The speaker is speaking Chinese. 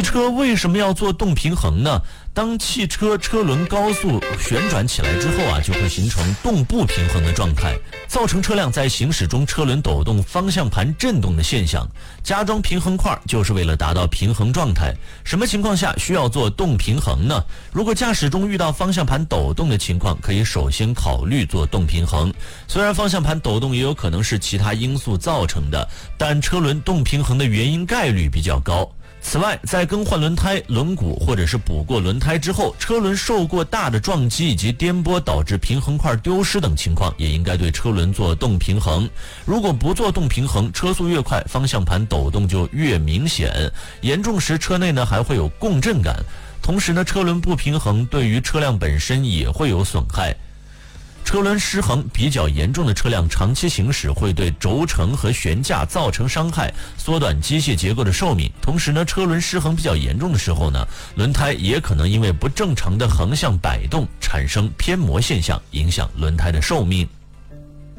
汽车为什么要做动平衡呢？当汽车车轮高速旋转起来之后啊，就会形成动不平衡的状态，造成车辆在行驶中车轮抖动、方向盘震动的现象。加装平衡块就是为了达到平衡状态。什么情况下需要做动平衡呢？如果驾驶中遇到方向盘抖动的情况，可以首先考虑做动平衡。虽然方向盘抖动也有可能是其他因素造成的，但车轮动平衡的原因概率比较高。此外，在更换轮胎、轮毂或者是补过轮胎之后，车轮受过大的撞击以及颠簸导致平衡块丢失等情况，也应该对车轮做动平衡。如果不做动平衡，车速越快，方向盘抖动就越明显，严重时车内呢还会有共振感。同时呢，车轮不平衡对于车辆本身也会有损害。车轮失衡比较严重的车辆长期行驶会对轴承和悬架造成伤害，缩短机械结构的寿命。同时呢，车轮失衡比较严重的时候呢，轮胎也可能因为不正常的横向摆动产生偏磨现象，影响轮胎的寿命。